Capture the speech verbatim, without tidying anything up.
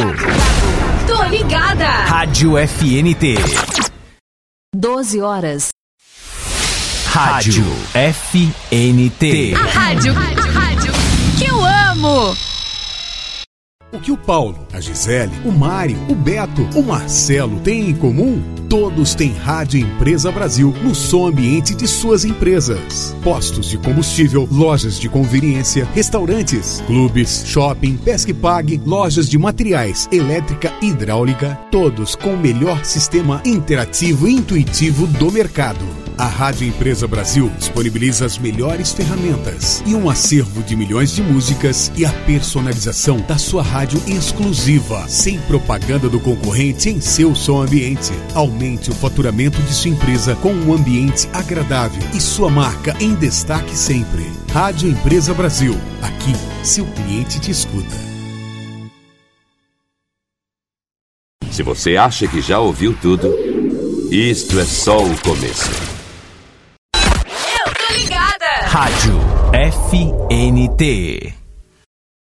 Tô ligada. Rádio F N T. doze horas. Rádio F N T. A rádio, a rádio que eu amo. O que o Paulo, a Gisele, o Mário, o Beto, o Marcelo têm em comum? Todos têm Rádio Empresa Brasil no som ambiente de suas empresas. Postos de combustível, lojas de conveniência, restaurantes, clubes, shopping, pesca e pague, lojas de materiais, elétrica e hidráulica, todos com o melhor sistema interativo e intuitivo do mercado. A Rádio Empresa Brasil disponibiliza as melhores ferramentas e um acervo de milhões de músicas e a personalização da sua rádio exclusiva, sem propaganda do concorrente em seu som ambiente. Aumente o faturamento de sua empresa com um ambiente agradável e sua marca em destaque sempre. Rádio Empresa Brasil. Aqui, seu cliente te escuta. Se você acha que já ouviu tudo, isto é só o começo. Eu tô ligada. Rádio F N T.